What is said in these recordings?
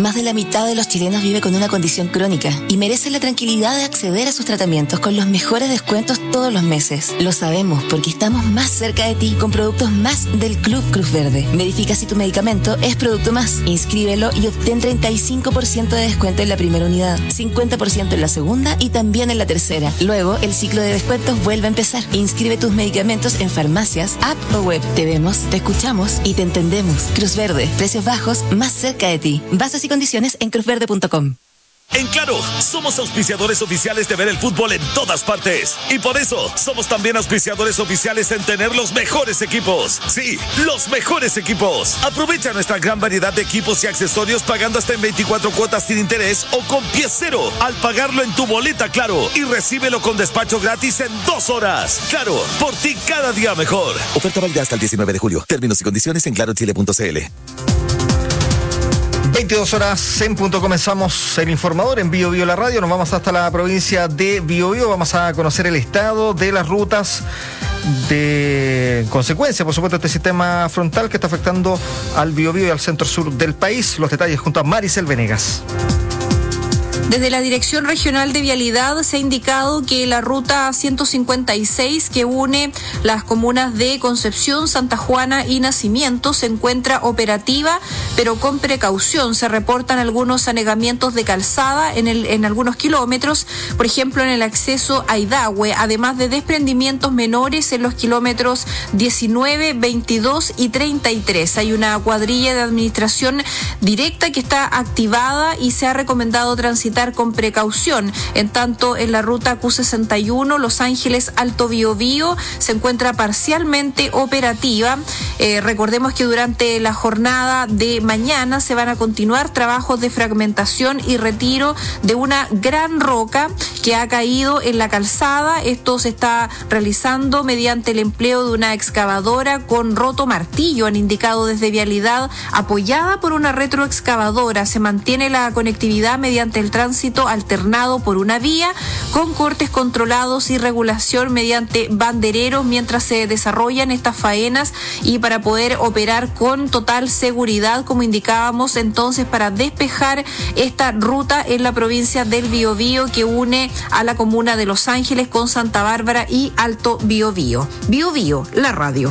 Más de la mitad de los chilenos vive con una condición crónica y merece la tranquilidad de acceder a sus tratamientos con los mejores descuentos todos los meses. Lo sabemos porque estamos más cerca de ti con productos más del Club Cruz Verde. Verifica si tu medicamento es Producto Más. Inscríbelo y obtén 35% de descuento en la primera unidad, 50% en la segunda y también en la tercera. Luego, el ciclo de descuentos vuelve a empezar. Inscribe tus medicamentos en farmacias, app o web. Te vemos, te escuchamos y te entendemos. Cruz Verde, precios bajos, más cerca de ti. Bases y condiciones en cruzverde.com. En Claro, somos auspiciadores oficiales de ver el fútbol en todas partes. Y por eso, somos también auspiciadores oficiales en tener los mejores equipos. Sí, los mejores equipos. Aprovecha nuestra gran variedad de equipos y accesorios pagando hasta en 24 cuotas sin interés o con pie cero al pagarlo en tu boleta Claro. Y recíbelo con despacho gratis en 2 horas. Claro, por ti cada día mejor. Oferta válida hasta el 19 de julio. Términos y condiciones en clarochile.cl. 22 horas en punto, comenzamos el informador en Bio Bio la radio. Nos vamos hasta la provincia de Biobío. Vamos a conocer el estado de las rutas de consecuencia, por supuesto, este sistema frontal que está afectando al Biobío y al centro sur del país. Los detalles junto a Maricel Venegas. Desde la Dirección Regional de Vialidad se ha indicado que la ruta 156 que une las comunas de Concepción, Santa Juana y Nacimiento se encuentra operativa, pero con precaución. Se reportan algunos anegamientos de calzada en algunos kilómetros, por ejemplo en el acceso a Idahue, además de desprendimientos menores en los kilómetros 19, 22 y 33. Hay una cuadrilla de administración directa que está activada y se ha recomendado transitar con precaución. En tanto, en la ruta Q61 Los Ángeles Alto Biobío se encuentra parcialmente operativa. Recordemos que durante la jornada de mañana se van a continuar trabajos de fragmentación y retiro de una gran roca que ha caído en la calzada. Esto se está realizando mediante el empleo de una excavadora con roto martillo, han indicado desde Vialidad, apoyada por una retroexcavadora. Se mantiene la conectividad mediante el tránsito alternado por una vía con cortes controlados y regulación mediante bandereros mientras se desarrollan estas faenas y para poder operar con total seguridad, como indicábamos entonces, para despejar esta ruta en la provincia del Biobío que une a la comuna de Los Ángeles con Santa Bárbara y Alto Biobío. Biobío, la radio.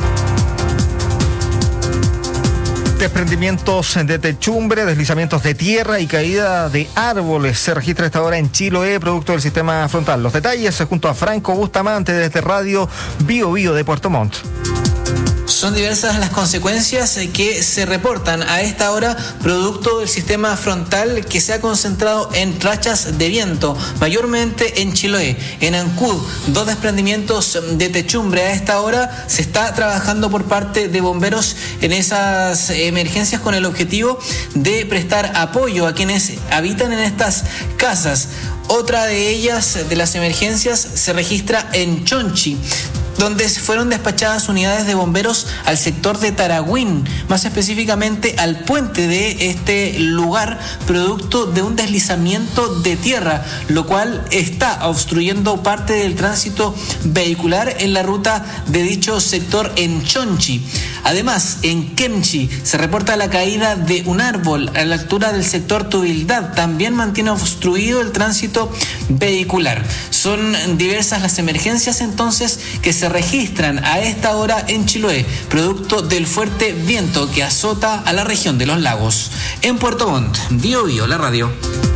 Desprendimientos de techumbre, deslizamientos de tierra y caída de árboles se registra a esta hora en Chiloé, producto del sistema frontal. Los detalles junto a Franco Bustamante desde Radio Biobío de Puerto Montt. Son diversas las consecuencias que se reportan a esta hora producto del sistema frontal que se ha concentrado en rachas de viento, mayormente en Chiloé. En Ancud, 2 desprendimientos de techumbre. A esta hora se está trabajando por parte de bomberos en esas emergencias con el objetivo de prestar apoyo a quienes habitan en estas casas. Otra de ellas, de las emergencias, se registra en Chonchi, donde fueron despachadas unidades de bomberos al sector de Taragüín, más específicamente al puente de este lugar, producto de un deslizamiento de tierra, lo cual está obstruyendo parte del tránsito vehicular en la ruta de dicho sector en Chonchi. Además, en Kemchi se reporta la caída de un árbol a la altura del sector Tubildad. También mantiene obstruido el tránsito vehicular. Son diversas las emergencias entonces que se registran a esta hora en Chiloé, producto del fuerte viento que azota a la región de los lagos. En Puerto Montt, Bio Bio, la radio.